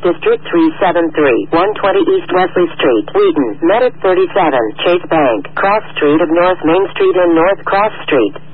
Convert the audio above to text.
District 373, 120 East Wesley Street, Wheaton, Medic 37, Chase Bank, Cross Street of North Main Street and North Cross Street.